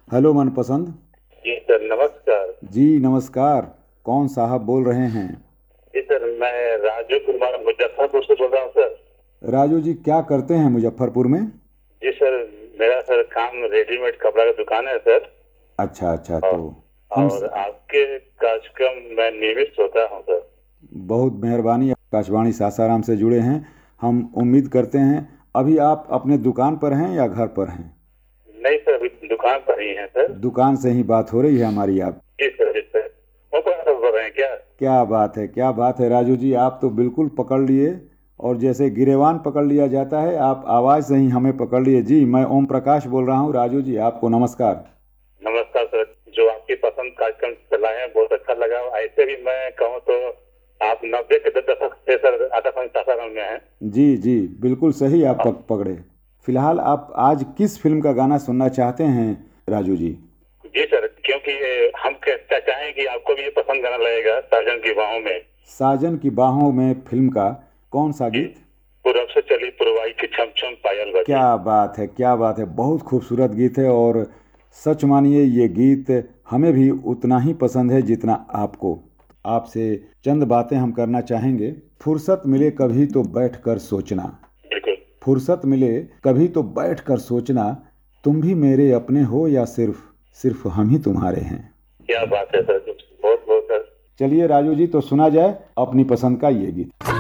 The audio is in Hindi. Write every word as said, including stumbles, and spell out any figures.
हेलो मनपसंद। जी सर, नमस्कार। जी नमस्कार। कौन साहब बोल रहे हैं? जी सर, मैं राजू कुमार मुजफ्फरपुर से बोल रहा हूँ सर। राजू जी क्या करते हैं मुजफ्फरपुर में? जी सर, मेरा सर काम रेडीमेड कपड़ा का दुकान है सर। अच्छा अच्छा। और, तो हम और आपके कार्यक्रम में नियमित होता हूँ सर। बहुत मेहरबानी, आकाशवाणी सासाराम से जुड़े हैं। हम उम्मीद करते हैं अभी आप अपने दुकान पर हैं या घर पर हैं? नहीं सर, अभी दुकान पर ही है सर। दुकान से ही बात हो रही है हमारी आप? जी सर, जी सर। वो कौन सा बोल रहे हैं क्या? क्या बात है, क्या बात है राजू जी, आप तो बिल्कुल पकड़ लिए। और जैसे गिरेवान पकड़ लिया जाता है, आप आवाज़ से ही हमें पकड़ लिए। जी मैं ओम प्रकाश बोल रहा हूँ। राजू जी आपको नमस्कार। नमस्कार सर। जो आपकी पसंद कार्यक्रम चलाए हैं बहुत अच्छा लगा। ऐसे भी मैं कहूँ तो आप नब्बे के दशक से सर आकाशवाणी सासाराम में हैं। जी जी बिल्कुल सही आप पक, पकड़े। फिलहाल आप आज किस फिल्म का गाना सुनना चाहते हैं राजू जी? जी सर, क्योंकि ये हम कहना चाहें कि आपको भी ये पसंद गाना लगेगा, साजन की बाहों में। साजन की बाहों में फिल्म का कौन सा जी, गीत? पूरब से चली पुरवाई की छम छम पायल बजी। क्या बात है, क्या बात है, बहुत खूबसूरत गीत है। और सच मानिए ये गीत हमें भी उतना ही पसंद है जितना आपको। आपसे चंद बातें हम करना चाहेंगे। फुर्सत मिले कभी तो बैठ कर सोचना, बिल्कुल। फुर्सत मिले कभी तो बैठ कर सोचना, तुम भी मेरे अपने हो या सिर्फ सिर्फ हम ही तुम्हारे हैं। क्या बात है सर, बहुत बहुत सर। चलिए राजू जी, तो सुना जाए अपनी पसंद का ये गीत।